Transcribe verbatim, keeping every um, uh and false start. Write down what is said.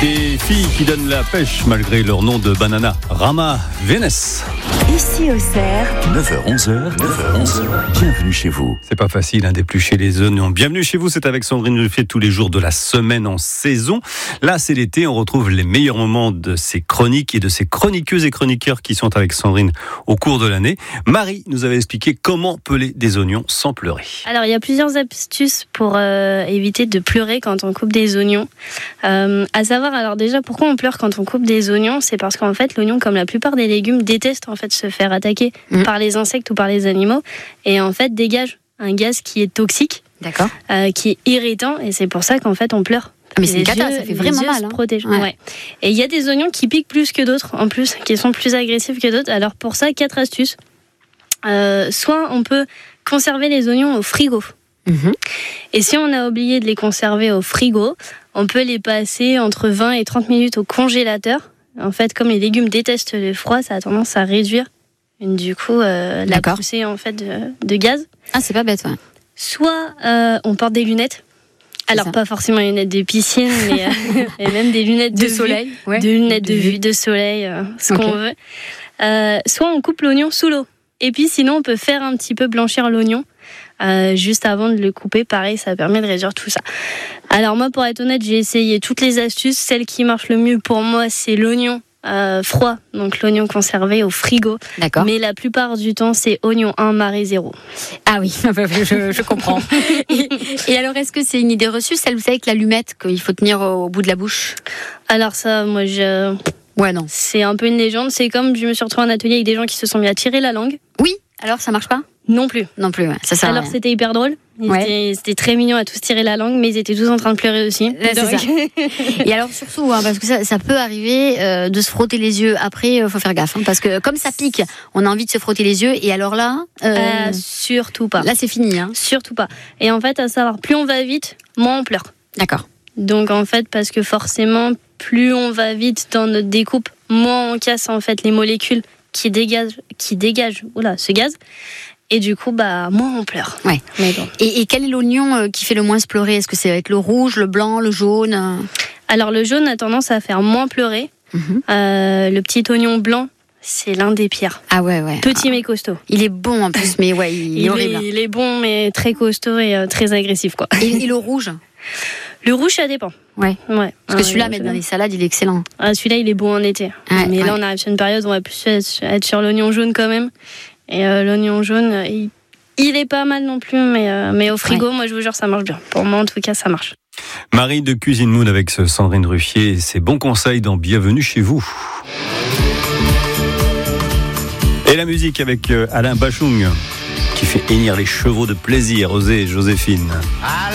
Des filles qui donnent la pêche malgré leur nom de banana. Rama Vénès. Ici au Cerf, neuf heures onze, neuf heures onze, bienvenue chez vous. C'est pas facile hein, d'éplucher les oignons. Bienvenue chez vous, c'est avec Sandrine Ruffier tous les jours de la semaine en saison. Là, c'est l'été, on retrouve les meilleurs moments de ces chroniques et de ces chroniqueuses et chroniqueurs qui sont avec Sandrine au cours de l'année. Marie nous avait expliqué comment peler des oignons sans pleurer. Alors, il y a plusieurs astuces pour euh, éviter de pleurer quand on coupe des oignons. Euh, à savoir, alors déjà, pourquoi on pleure quand on coupe des oignons ? C'est parce qu'en fait, l'oignon, comme la plupart des légumes, déteste en fait se faire attaquer mmh. par les insectes ou par les animaux, et en fait dégage un gaz qui est toxique, D'accord. Euh, qui est irritant, et c'est pour ça qu'en fait on pleure. Mais c'est une cata, ça fait vraiment mal. Se hein. protègent. Ouais. Ouais. Et il y a des oignons qui piquent plus que d'autres, en plus, qui sont plus agressifs que d'autres. Alors pour ça, quatre astuces. Euh, soit on peut conserver les oignons au frigo. Mmh. Et si on a oublié de les conserver au frigo, on peut les passer entre vingt et trente minutes au congélateur. En fait, comme les légumes détestent le froid, ça a tendance à réduire du coup euh, la poussée en fait de, de gaz. Ah, c'est pas bête, ouais. Soit euh, on porte des lunettes. Alors pas forcément les lunettes de piscine, mais euh, et même des lunettes de, de vue, soleil, ouais. de lunettes de, de vue, de soleil, euh, ce okay. qu'on veut. Euh, soit on coupe l'oignon sous l'eau. Et puis sinon on peut faire un petit peu blanchir l'oignon. Euh, juste avant de le couper, pareil, ça permet de réduire tout ça. Alors moi, pour être honnête, j'ai essayé toutes les astuces. Celle qui marche le mieux pour moi, c'est l'oignon euh, froid, donc l'oignon conservé au frigo. D'accord. Mais la plupart du temps, c'est oignon un, marée zéro. Ah oui, je, je comprends. et, et alors, est-ce que c'est une idée reçue, celle, vous savez, avec l'allumette qu'il faut tenir au, au bout de la bouche ? Alors ça, moi, je... Ouais, non. C'est un peu une légende. C'est comme je me suis retrouvée en atelier avec des gens qui se sont mis à tirer la langue. Oui, alors ça marche pas ? Non plus. Non plus, ouais. Ça sert Alors à rien. c'était hyper drôle. Ils ouais. étaient, c'était très mignon à tous tirer la langue, mais ils étaient tous en train de pleurer aussi. C'est ça. Et alors surtout, hein, parce que ça, ça peut arriver euh, de se frotter les yeux. Après, euh, faut faire gaffe, hein, parce que comme ça pique, on a envie de se frotter les yeux. Et alors là, euh, euh, surtout pas. Là, c'est fini. Hein. Surtout pas. Et en fait, à savoir, plus on va vite, moins on pleure. D'accord. Donc en fait, parce que forcément, plus on va vite dans notre découpe, moins on casse en fait les molécules qui dégagent, qui dégagent, oula, ce gaz. Et du coup, bah, moins on pleure. Ouais. Mais bon. Et, et quel est l'oignon qui fait le moins se pleurer ? Est-ce que c'est avec le rouge, le blanc, le jaune ? Alors, le jaune a tendance à faire moins pleurer. Mmh. Euh, le petit oignon blanc, c'est l'un des pires. Ah ouais, ouais. Petit ah. mais costaud. Il est bon en plus, mais ouais, il, il est horrible. Est, il est bon, mais très costaud et euh, très agressif, quoi. Et, et le rouge ? Le rouge, ça dépend. Ouais. ouais. Parce que celui-là, mettre dans les salades, il est excellent. Ah, celui-là, il est bon en été. Ouais, mais ouais. là, on arrive sur une période où on va plus être sur l'oignon jaune quand même. Et euh, l'oignon jaune, il, il est pas mal non plus, mais, euh, mais au frigo, ouais. moi, je vous jure, ça marche bien. Pour moi, en tout cas, ça marche. Marie de Cuisine Moon avec Sandrine Ruffier et ses bons conseils dans Bienvenue chez vous. Et la musique avec Alain Bachung qui fait hennir les chevaux de plaisir, Osée et Joséphine.